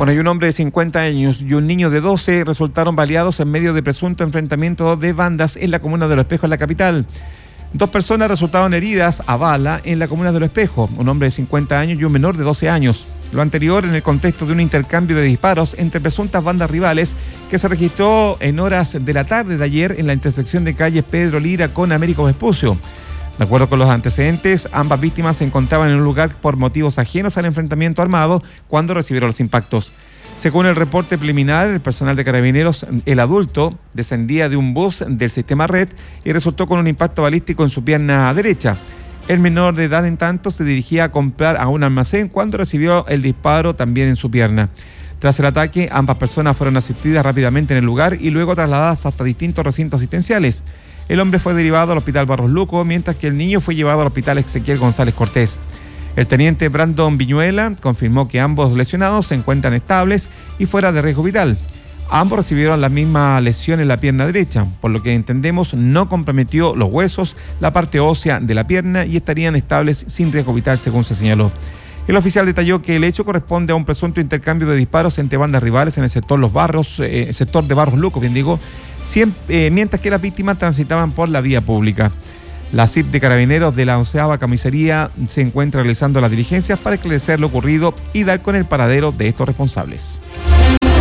Bueno, hay un hombre de 50 años y un niño de 12 resultaron baleados en medio de presunto enfrentamiento de bandas en la comuna de Los Espejos, en la capital. 2 personas resultaron heridas a bala en la comuna de Los Espejos, un hombre de 50 años y un menor de 12 años. Lo anterior en el contexto de un intercambio de disparos entre presuntas bandas rivales que se registró en horas de la tarde de ayer en la intersección de calles Pedro Lira con Américo Vespucio. De acuerdo con los antecedentes, ambas víctimas se encontraban en un lugar por motivos ajenos al enfrentamiento armado cuando recibieron los impactos. Según el reporte preliminar, el personal de Carabineros, el adulto, descendía de un bus del sistema Red y resultó con un impacto balístico en su pierna derecha. El menor de edad, en tanto, se dirigía a comprar a un almacén cuando recibió el disparo también en su pierna. Tras el ataque, ambas personas fueron asistidas rápidamente en el lugar y luego trasladadas hasta distintos recintos asistenciales. El hombre fue derivado al Hospital Barros Luco, mientras que el niño fue llevado al Hospital Ezequiel González Cortés. El teniente Brandon Viñuela confirmó que ambos lesionados se encuentran estables y fuera de riesgo vital. Ambos recibieron la misma lesión en la pierna derecha, por lo que entendemos no comprometió los huesos, la parte ósea de la pierna y estarían estables sin riesgo vital, según se señaló. El oficial detalló que el hecho corresponde a un presunto intercambio de disparos entre bandas rivales en el sector sector de Barros Luco, mientras que las víctimas transitaban por la vía pública. La CIP de Carabineros de la 11ª Comisaría se encuentra realizando las diligencias para esclarecer lo ocurrido y dar con el paradero de estos responsables.